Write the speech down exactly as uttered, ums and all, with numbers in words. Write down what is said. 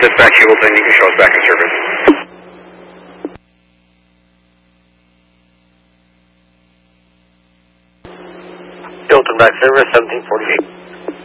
Dispatch Eagleton, you can show us back in service. Hilton back service, seventeen forty-eight.